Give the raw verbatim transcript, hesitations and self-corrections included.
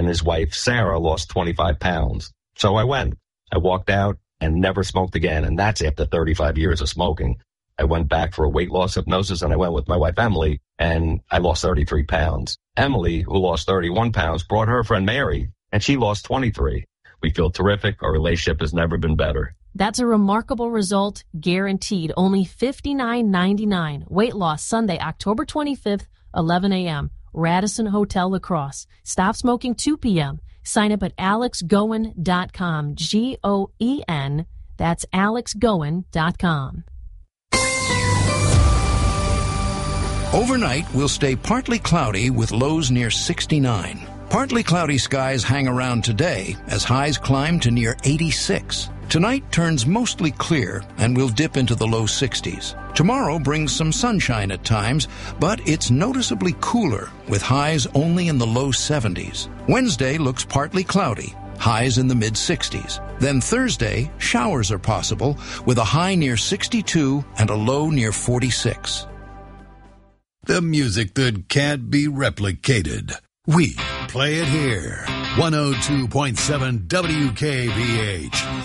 and his wife, Sarah, lost twenty-five pounds. So I went. I walked out and never smoked again, and that's after thirty-five years of smoking. I went back for a weight loss hypnosis, and I went with my wife, Emily, and I lost thirty-three pounds. Emily, who lost thirty-one pounds, brought her friend Mary, and she lost twenty-three. We feel terrific. Our relationship has never been better. That's a remarkable result, guaranteed. Only fifty-nine ninety-nine. Weight loss Sunday, October twenty-fifth, eleven a.m. Radisson Hotel La Crosse. Stop smoking two p.m. Sign up at alex goen dot com. G O E N. That's alex goen dot com. Overnight, we'll stay partly cloudy with lows near sixty-nine. Partly cloudy skies hang around today as highs climb to near eighty-six. Tonight turns mostly clear and we'll dip into the low sixties. Tomorrow brings some sunshine at times, but it's noticeably cooler with highs only in the low seventies. Wednesday looks partly cloudy, highs in the mid sixties. Then Thursday, showers are possible with a high near sixty-two and a low near forty-six. The music that can't be replicated. We play it here. one oh two point seven W K V H.